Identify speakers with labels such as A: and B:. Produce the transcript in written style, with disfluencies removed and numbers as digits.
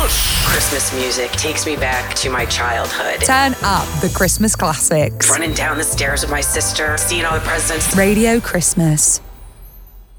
A: Christmas music takes me back to my childhood.
B: Turn up the Christmas classics.
A: Running down the stairs with my sister, seeing all the presents.
B: Radio Christmas.